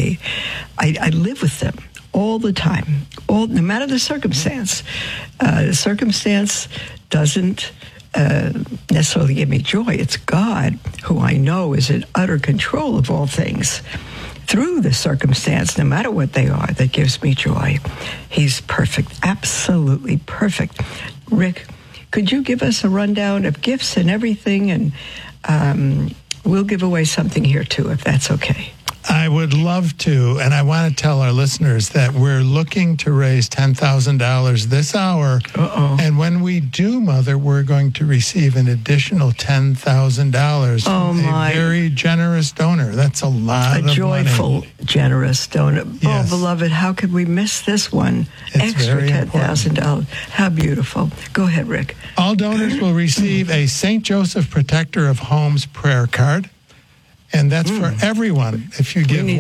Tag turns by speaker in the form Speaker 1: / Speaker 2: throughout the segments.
Speaker 1: day. I live with them all the time, no matter the circumstance. The circumstance doesn't necessarily give me joy. It's God, who I know is in utter control of all things, through the circumstance, no matter what they are, that gives me joy. He's perfect, absolutely perfect. Rick, could you give us a rundown of gifts and everything? And we'll give away something here, too, if that's okay.
Speaker 2: I would love to, and I want to tell our listeners that we're looking to raise $10,000 this hour. And when we do, Mother, we're going to receive an additional $10,000 from a very generous donor. That's a lot of money. A joyful,
Speaker 1: generous donor.
Speaker 2: Yes.
Speaker 1: Oh, beloved, how could we miss this one?
Speaker 2: It's
Speaker 1: extra $10,000. How beautiful. Go ahead, Rick.
Speaker 2: All donors will receive a St. Joseph Protector of Homes prayer card. And that's for everyone. If you give $1,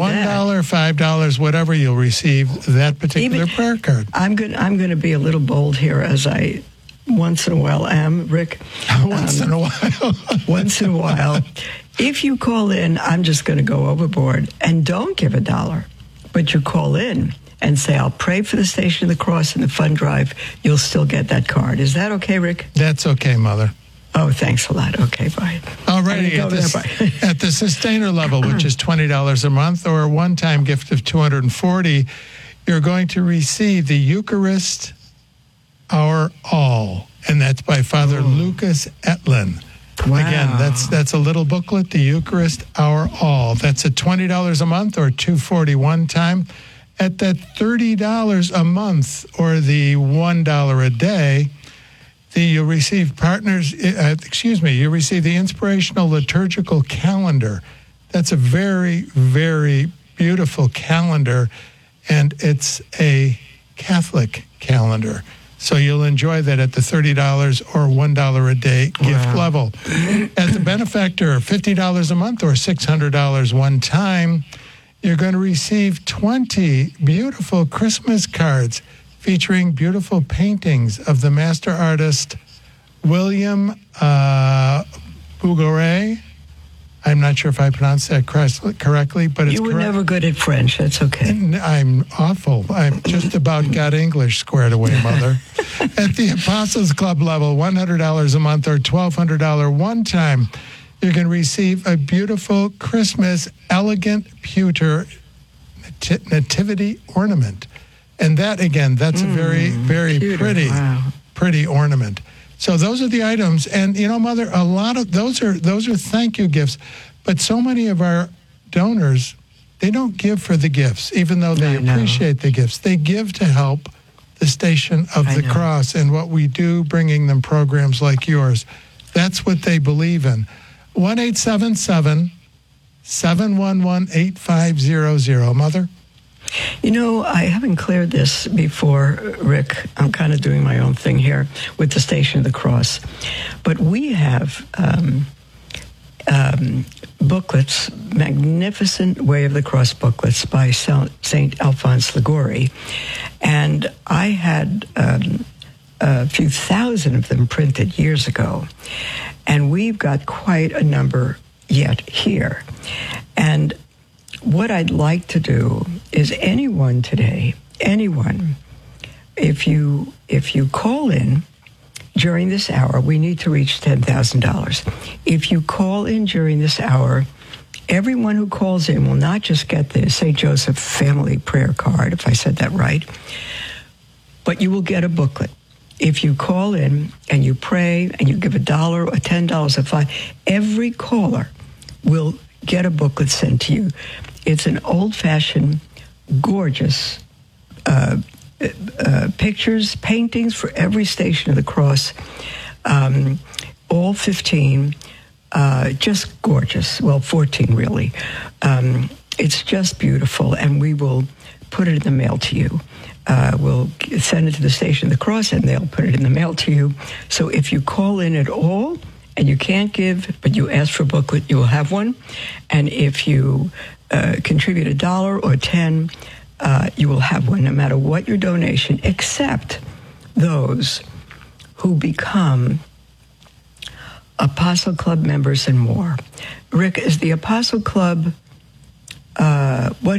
Speaker 2: $5, whatever, you'll receive that particular prayer card.
Speaker 1: I'm going to be a little bold here, as I once in a while am, Rick.
Speaker 2: Once in a while.
Speaker 1: Once in a while. If you call in, I'm just going to go overboard and don't give $1. But you call in and say, I'll pray for the Station of the Cross and the fund drive, you'll still get that card. Is that okay, Rick?
Speaker 2: That's okay, Mother.
Speaker 1: Oh, thanks a lot. Okay, bye.
Speaker 2: All righty. At the sustainer level, which is $20 a month, or a one-time gift of $240, you're going to receive the Eucharist Our All, and that's by Father Lucas Etlin.
Speaker 1: Wow.
Speaker 2: Again, that's a little booklet, the Eucharist Our All. That's at $20 a month or $240 one time. At that $30 a month or the $1 a day, you'll receive you'll receive the Inspirational Liturgical Calendar. That's a very, very beautiful calendar, and it's a Catholic calendar. So you'll enjoy that at the $30 or $1 a day gift level. As a benefactor, $50 a month or $600 one time, you're going to receive 20 beautiful Christmas cards featuring beautiful paintings of the master artist William Bouguereau. I'm not sure if I pronounced that correctly, but it's correct.
Speaker 1: You were never good at French. That's okay.
Speaker 2: I'm awful. I've just about got English squared away, Mother. At the Apostles Club level, $100 a month or $1,200 one time, you're going to receive a beautiful Christmas elegant pewter nativity ornament. And that, again, that's a very, very pretty ornament. So those are the items. And, you know, Mother, a lot of those are thank you gifts. But so many of our donors, they don't give for the gifts, even though they appreciate the gifts. They give to help the Station of the Cross and what we do, bringing them programs like yours. That's what they believe in. 1-877-711-8500. Mother?
Speaker 1: You know, I haven't cleared this before, Rick. I'm kind of doing my own thing here with the Station of the Cross. But we have booklets, magnificent Way of the Cross booklets by St. Alphonse Liguori. And I had a few thousand of them printed years ago. And we've got quite a number yet here. And what I'd like to do is anyone today, if you call in during this hour, we need to reach $10,000. If you call in during this hour, everyone who calls in will not just get the St. Joseph Family Prayer Card, if I said that right, but you will get a booklet. If you call in and you pray and you give $1 or $10 or $5, every caller will get a booklet sent to you. It's an old-fashioned, gorgeous pictures, paintings for every Station of the Cross, all 15, just gorgeous. Well, 14, really. It's just beautiful, and we will put it in the mail to you. We'll send it to the Station of the Cross, and they'll put it in the mail to you. So if you call in at all, and you can't give, but you ask for a booklet, you will have one. And if you contribute $1 or $10, you will have one, no matter what your donation, except those who become Apostle Club members and more. Rick, is the Apostle Club, what